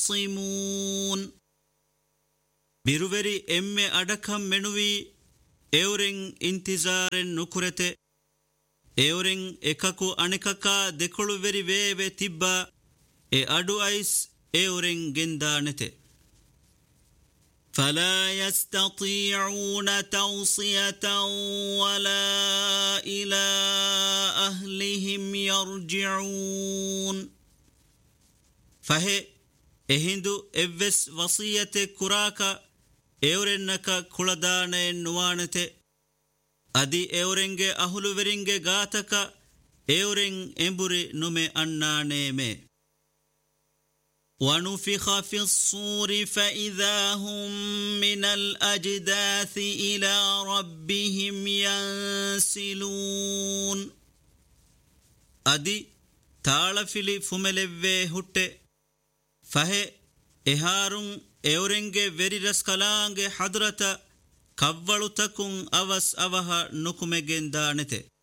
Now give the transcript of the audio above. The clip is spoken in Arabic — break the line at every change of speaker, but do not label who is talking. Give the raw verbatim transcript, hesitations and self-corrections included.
يختصمون بيروبري إم أدكم منوي إورين انتظار نكرته إورين إكاكو أنكاكا دكولو بري بيبي تبا إي أدو أيس إورين جندانته فلا يستطيعون توصية ولا إلى أهلهم يرجعون فهي إهندو إفس وصية كراكا إورنكا كولدان نوانته أدي إورنجي أهلو ورنجي غاتكا إورن إمبري نمي أناني مي ونفخ في الصور فإذا هم من الأجداث إلى ربهم ينسلون أدي تالفلي فملوه هوت فهي إهارون إورنجي وريرس كلانجي حضرتا كوالو تكون أوس أوها نكمجين دانته